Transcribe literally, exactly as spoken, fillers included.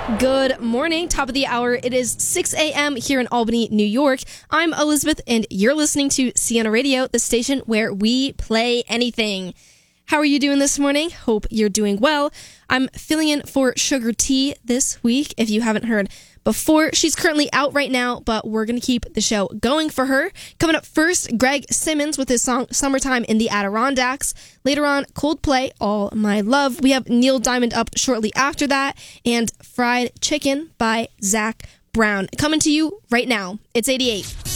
Good morning, top of the hour. It is six a.m. here in Albany, New York. I'm Elizabeth, and you're listening to Sienna Radio, the station where we play anything. How are you doing this morning? Hope you're doing well. I'm filling in for Sugar T this week, if you haven't heard before. She's currently out right now, but we're going to keep the show going for her. Coming up first, Greg Simmons with his song Summertime in the Adirondacks. Later on, Coldplay, All My Love. We have Neil Diamond up shortly after that, and Fried Chicken by Zach Brown. Coming to you right now. It's eighty-eight.